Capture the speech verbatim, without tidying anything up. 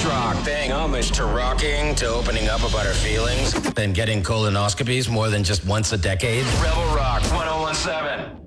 rock, paying homage to rocking, to opening up about our feelings, then getting colonoscopies more than just once a decade. Rebel Rock one oh one seven.